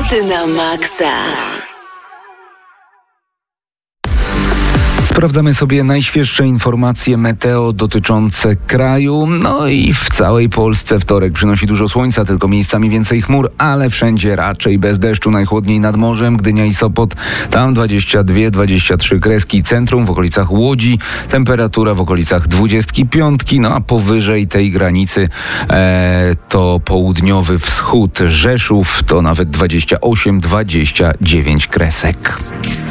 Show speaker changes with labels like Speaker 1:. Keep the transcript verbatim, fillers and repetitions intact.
Speaker 1: Hity na maksa.
Speaker 2: Sprawdzamy sobie najświeższe informacje meteo dotyczące kraju. No i w całej Polsce wtorek przynosi dużo słońca, tylko miejscami więcej chmur, ale wszędzie raczej bez deszczu. Najchłodniej nad morzem, Gdynia i Sopot, tam dwadzieścia dwa dwadzieścia trzy kreski, centrum w okolicach Łodzi, temperatura w okolicach dwudziestki piątki, no a powyżej tej granicy e, to południowy wschód, Rzeszów, to nawet dwadzieścia osiem dwadzieścia dziewięć kresek.